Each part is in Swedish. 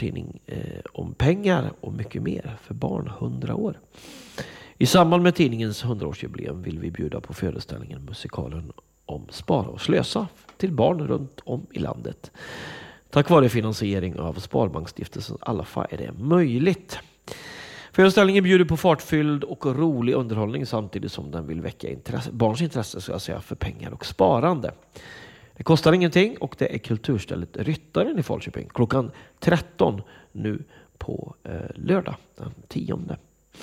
barntidning om pengar och mycket mer för barn 100 år. I samband med tidningens 100-årsjubileum vill vi bjuda på föreställningen musikalen om Spara och slösa till barn runt om i landet. Tack vare finansiering av Sparbanksstiftelsen Alfa är det möjligt. Föreställningen bjuder på fartfylld och rolig underhållning samtidigt som den vill väcka barns intresse ska jag säga, för pengar och sparande. Det kostar ingenting och det är kulturstället Ryttaren i Falköping klockan 13 nu på lördag den 10.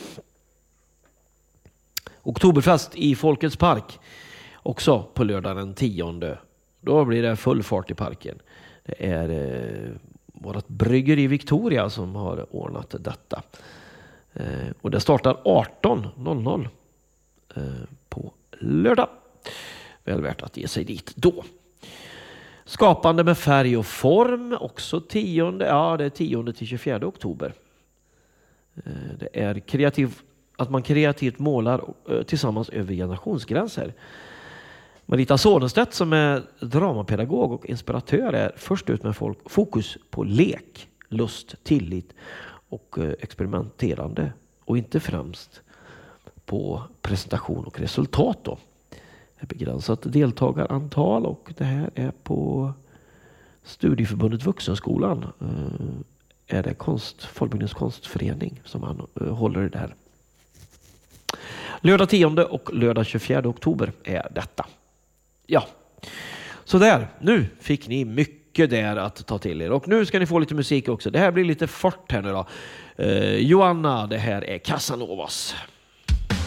Oktoberfest i Folkets park också på lördag den 10. Då blir det full fart i parken. Det är vårt bryggeri Victoria som har ordnat detta. Och det startar 18:00 på lördag. Väl värt att ge sig dit då. Skapande med färg och form också 10 till 24 oktober. Det är att man kreativt målar tillsammans över generationsgränser. Marita Sonestedt som är dramapedagog och inspiratör är först ut med fokus på lek, lust, tillit och experimenterande och inte främst på presentation och resultat då. Det är begränsat deltagarantal och det här är på Studieförbundet Vuxenskolan. Är det Folkbildningens konstförening som man håller det där. Lördag 10 och lördag 24 oktober är detta. Ja, så där. Nu fick ni mycket där att ta till er. Och nu ska ni få lite musik också. Det här blir lite fart här nu då. Joanna, det här är Casanovas.